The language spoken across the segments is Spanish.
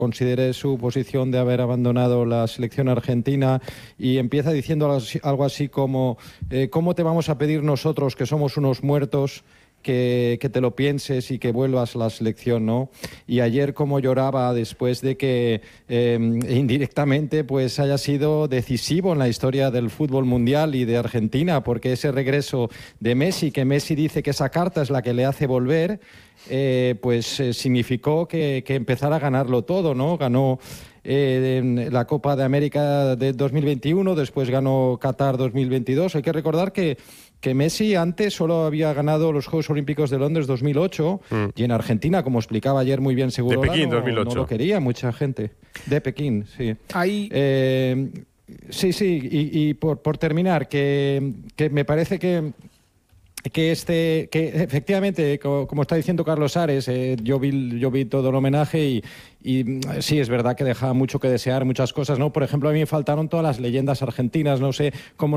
considere su posición de haber abandonado la selección argentina y empieza diciendo algo así como ¿cómo te vamos a pedir nosotros, que somos unos muertos, que te lo pienses y que vuelvas a la selección, ¿no? Y ayer cómo lloraba después de que indirectamente pues haya sido decisivo en la historia del fútbol mundial y de Argentina, porque ese regreso de Messi, que Messi dice que esa carta es la que le hace volver, significó que empezara a ganarlo todo, ¿no? Ganó la Copa de América de 2021, después ganó Qatar 2022. Hay que recordar que Messi antes solo había ganado los Juegos Olímpicos de Londres 2008 y en Argentina, como explicaba ayer muy bien Seguro, de Pekín, 2008. No lo quería mucha gente. De Pekín, sí. Ahí... Sí, y por terminar, que me parece que efectivamente, como está diciendo Carlos Ares, yo vi todo el homenaje y sí, es verdad que deja mucho que desear muchas cosas, ¿no? Por ejemplo, a mí me faltaron todas las leyendas argentinas, no sé cómo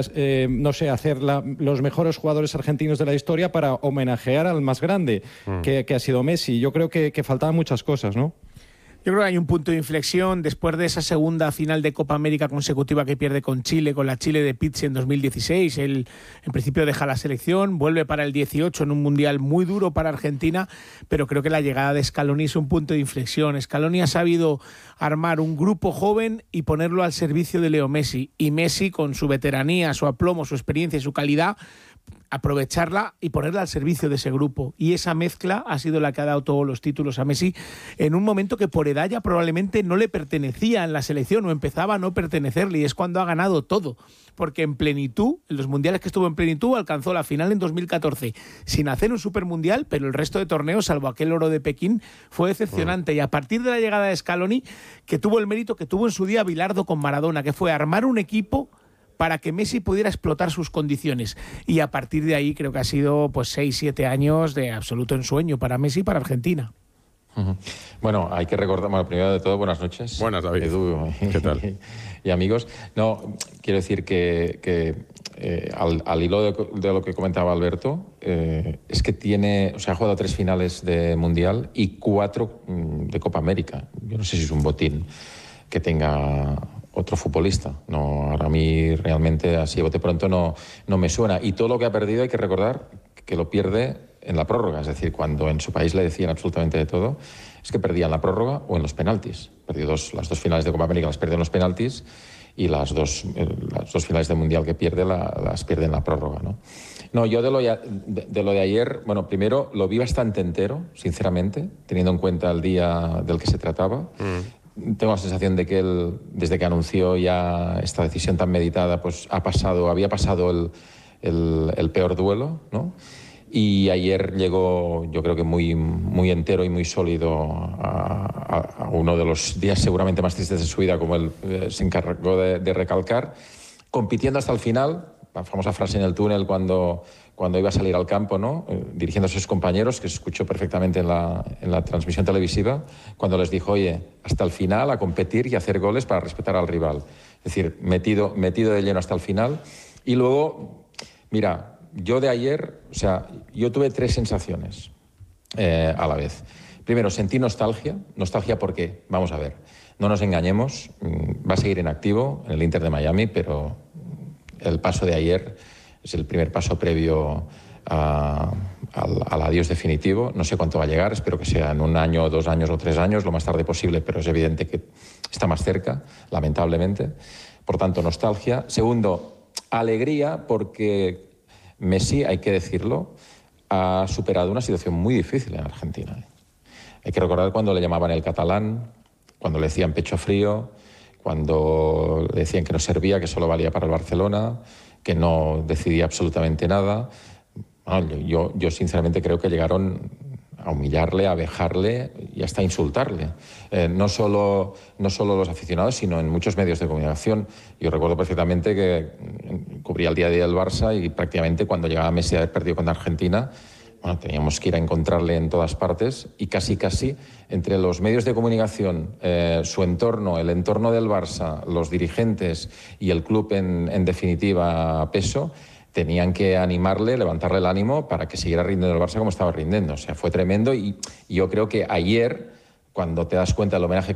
hacer los mejores jugadores argentinos de la historia para homenajear al más grande, que ha sido Messi. Yo creo que faltaban muchas cosas, ¿no? Yo creo que hay un punto de inflexión después de esa segunda final de Copa América consecutiva que pierde con Chile, con la Chile de Pizzi en 2016. Él, en principio, deja la selección, vuelve para el 18 en un mundial muy duro para Argentina, pero creo que la llegada de Scaloni es un punto de inflexión. Scaloni ha sabido armar un grupo joven y ponerlo al servicio de Leo Messi. Y Messi, con su veteranía, su aplomo, su experiencia y su calidad, aprovecharla y ponerla al servicio de ese grupo. Y esa mezcla ha sido la que ha dado todos los títulos a Messi en un momento que por edad ya probablemente no le pertenecía en la selección o empezaba a no pertenecerle, y es cuando ha ganado todo. Porque en plenitud, en los mundiales que estuvo en plenitud, alcanzó la final en 2014 sin hacer un supermundial, pero el resto de torneos, salvo aquel oro de Pekín, fue decepcionante. Y a partir de la llegada de Scaloni, que tuvo el mérito que tuvo en su día Bilardo con Maradona, que fue armar un equipo para que Messi pudiera explotar sus condiciones. Y a partir de ahí creo que ha sido 6-7 años de absoluto ensueño para Messi y para Argentina. Bueno, hay que recordar, primero de todo, buenas noches. Buenas, David. Edu, ¿qué tal? Y amigos. No, quiero decir que al hilo de lo que comentaba Alberto, es que ha jugado 3 finales de Mundial y 4 de Copa América. Yo no sé si es un botín que tenga otro futbolista. No, ahora a mí realmente así a bote pronto no me suena. Y todo lo que ha perdido hay que recordar que lo pierde en la prórroga. Es decir, cuando en su país le decían absolutamente de todo, es que perdía en la prórroga o en los penaltis. Perdió las 2 finales de Copa América, las perdió en los penaltis, y las dos finales de Mundial que pierde las pierde en la prórroga, ¿no? No, yo de lo de ayer, primero lo vi bastante entero, sinceramente, teniendo en cuenta el día del que se trataba. Tengo la sensación de que él, desde que anunció ya esta decisión tan meditada, pues había pasado el peor duelo, ¿no? Y ayer llegó, yo creo que muy, muy entero y muy sólido a uno de los días seguramente más tristes de su vida, como él se encargó de recalcar, compitiendo hasta el final. La famosa frase en el túnel cuando iba a salir al campo, ¿no? Dirigiéndose a sus compañeros, que se escuchó perfectamente en la transmisión televisiva, cuando les dijo, oye, hasta el final a competir y a hacer goles para respetar al rival. Es decir, metido de lleno hasta el final. Y luego, mira, yo de ayer, yo tuve 3 sensaciones a la vez. Primero, sentí nostalgia porque, vamos a ver, no nos engañemos, va a seguir en activo en el Inter de Miami, pero el paso de ayer es el primer paso previo al adiós definitivo. No sé cuánto va a llegar, espero que sea en 1 año, 2 años o 3 años, lo más tarde posible, pero es evidente que está más cerca, lamentablemente. Por tanto, nostalgia. Segundo, alegría, porque Messi, hay que decirlo, ha superado una situación muy difícil en Argentina. Hay que recordar cuando le llamaban el catalán, cuando le decían pecho frío, cuando le decían que no servía, que solo valía para el Barcelona, que no decidía absolutamente nada. Bueno, yo sinceramente creo que llegaron a humillarle, a vejarle y hasta a insultarle. No solo los aficionados, sino en muchos medios de comunicación. Yo recuerdo perfectamente que cubría el día a día del Barça y prácticamente cuando llegaba Messi a haber perdido con Argentina, teníamos que ir a encontrarle en todas partes, y casi entre los medios de comunicación, su entorno, el entorno del Barça, los dirigentes y el club en definitiva peso, tenían que animarle, levantarle el ánimo para que siguiera rindiendo el Barça como estaba rindiendo. Fue tremendo, y yo creo que ayer, cuando te das cuenta del homenaje